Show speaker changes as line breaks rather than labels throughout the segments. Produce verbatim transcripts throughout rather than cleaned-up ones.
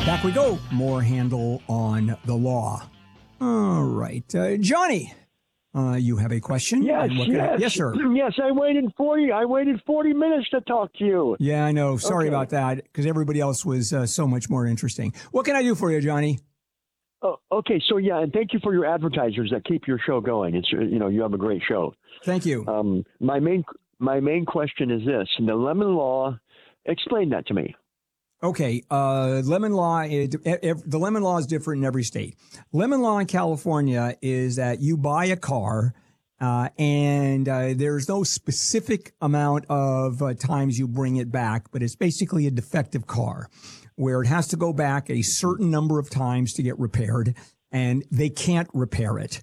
Back we go. More handle on the law. All right. Uh, Johnny, uh, you have a question?
Yes,
And what
yes.
can I- yes, sir.
Yes, I waited forty. I waited forty minutes to talk to you.
Yeah, I know. Sorry
Okay.
about that, because everybody else was uh, so much more interesting. What can I do for you, Johnny?
Oh, okay, so yeah, and thank you for your advertisers that keep your show going. It's you know you have a great show.
Thank you.
Um, my main my main question is this: the lemon law. Explain that to me.
Okay, uh, lemon law, it, it, the lemon law is different in every state. Lemon law in California is that you buy a car uh, and uh, there's no specific amount of uh, times you bring it back, but it's basically a defective car where it has to go back a certain number of times to get repaired, and they can't repair it.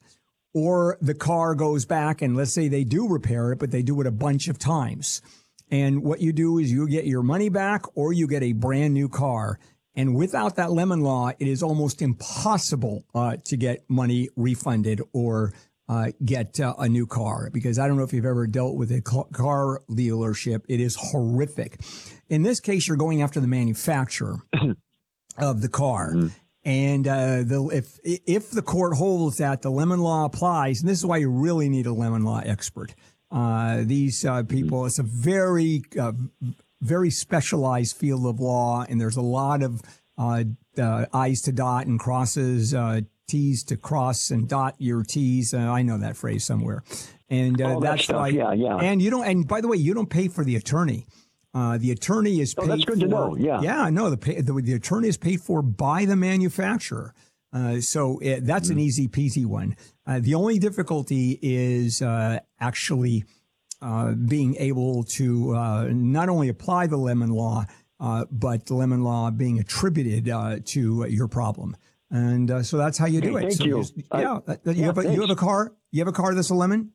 Or the car goes back and let's say they do repair it, but they do it a bunch of times. And what you do is you get your money back or you get a brand new car. And without that lemon law, it is almost impossible uh, to get money refunded or uh, get uh, a new car. Because I don't know if you've ever dealt with a car dealership. It is horrific. In this case, you're going after the manufacturer of the car. Mm-hmm. And uh, the, if if the court holds that the lemon law applies, and this is why you really need a lemon law expert. Uh, these uh, people, it's a very, uh, very specialized field of law, and there's a lot of uh, uh, I's to dot and crosses, uh, T's to cross and dot your T's. Uh, I know that phrase somewhere, and uh,
All
that's
that
why.
Yeah, yeah.
And you don't. And by the way, you don't pay for the attorney. Uh, the attorney is paid.
Oh, that's good
for,
to know. Yeah,
yeah. No, the, pay, the the attorney is paid for by the manufacturer. Uh, so it, that's mm-hmm. an easy peasy one. Uh, the only difficulty is uh, actually uh, being able to uh, not only apply the lemon law, uh, but the lemon law being attributed uh, to your problem. And uh, so that's how you do
hey,
it.
Thank
so
you.
you, just,
I,
yeah, uh, you,
yeah
have a, you have a car. You have a car that's a lemon.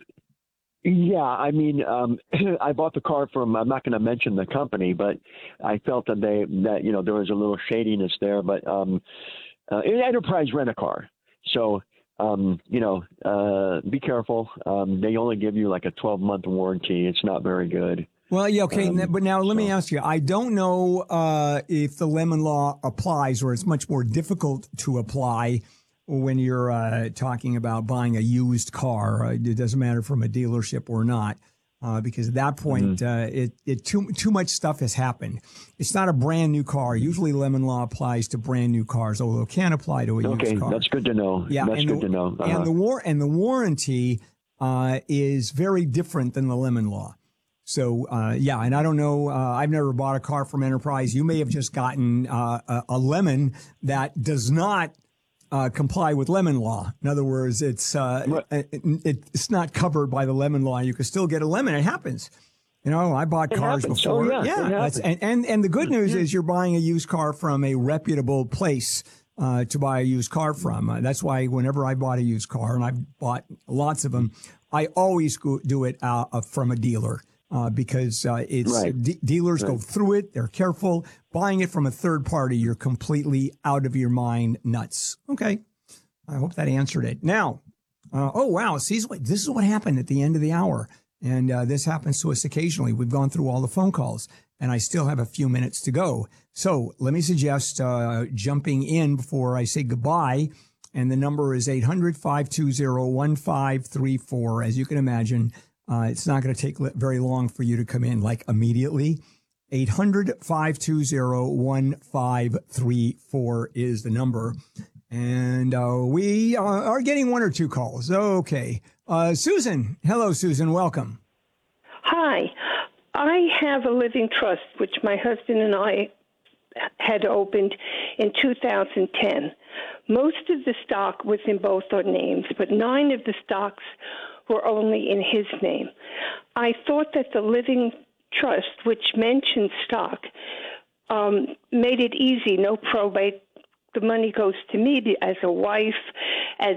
Yeah, I mean, um, I bought the car from. I'm not going to mention the company, but I felt that they that you know there was a little shadiness there, but. Um, Uh, Enterprise Rent-A-Car. So, um, you know, uh, be careful. Um, they only give you like a twelve-month warranty. It's not very good.
Well, yeah, okay.
Um,
but now let
so.
me ask you. I don't know uh, if the lemon law applies, or it's much more difficult to apply when you're uh, talking about buying a used car. Uh, it doesn't matter from a dealership or not. Uh, because at that point, mm-hmm. uh, it, it too too much stuff has happened. It's not a brand new car. Usually, lemon law applies to brand new cars, although it can apply to a
okay,
used car.
Okay, that's good to know.
Yeah,
that's
and
good
the,
to know. Uh-huh.
And the war and the warranty uh, is very different than the lemon law. So uh, yeah, and I don't know. Uh, I've never bought a car from Enterprise. You may have just gotten uh, a, a lemon that does not. Uh, comply with lemon law. In other words, it's uh,
right.
it, it, it's not covered by the lemon law. You can still get a lemon. It happens. You know, I bought
it
cars
happens.
before.
Oh, yeah,
yeah that's, and, and and the good news is you're buying a used car from a reputable place uh, to buy a used car from. Uh, that's why whenever I bought a used car, and I've bought lots of them, I always go, do it uh, uh, from a dealer. Uh, because uh, it's
right.
de- dealers right. go through it. They're careful. Buying it from a third party, you're completely out of your mind nuts. Okay. I hope that answered it. Now, uh, oh, wow. See, this is what happened at the end of the hour. And uh, this happens to us occasionally. We've gone through all the phone calls, and I still have a few minutes to go. So let me suggest uh, jumping in before I say goodbye. And the number is eight hundred, five two zero, one five three four. As you can imagine, uh, it's not going to take very long for you to come in, like immediately. eight hundred, five two zero, one five three four is the number. And uh, we uh, are getting one or two calls. Okay. Uh, Susan. Hello, Susan. Welcome.
Hi. I have a living trust, which my husband and I had opened in two thousand ten. Most of the stock was in both our names, but nine of the stocks were only in his name. I thought that the living trust, which mentioned stock, um, made it easy, no probate. The money goes to me as a wife, as